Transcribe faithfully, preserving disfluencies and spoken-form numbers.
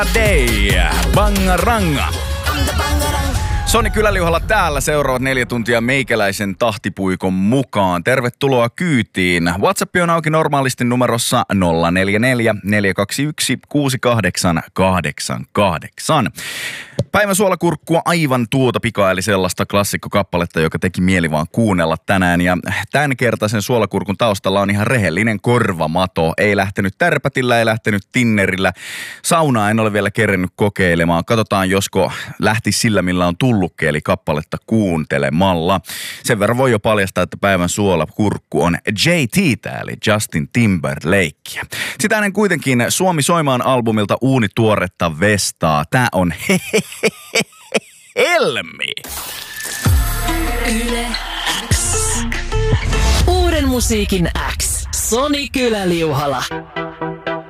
Day, bangaranga. Soni Kyläliuhalla täällä seuraavat neljä tuntia meikäläisen tahtipuikon mukaan. Tervetuloa kyytiin. WhatsApp on auki normaalisti numerossa nolla neljä neljä, neljä kaksi yksi, kuusi kahdeksan kahdeksan kahdeksan. Päivän suolakurkkua aivan tuota pikaa, eli sellaista klassikkokappaletta, joka teki mieli vaan kuunnella tänään. Ja tämän kertaisen suolakurkun taustalla on ihan rehellinen korvamato. Ei lähtenyt tärpätillä, ei lähtenyt tinnerillä. Saunaa en ole vielä kerennyt kokeilemaan. Katsotaan, josko lähti sillä, millä on tullutkin, eli kappaletta kuuntelemalla. Sen verran voi jo paljastaa, että päivän suolakurkku on J T:tä, eli Justin Timberlakea. Sitä ennen kuitenkin Suomi soimaan albumilta uunituoretta Vestaa. Tää on Helmi. Yle X. Uuden musiikin X. Soni Kyläliuhala.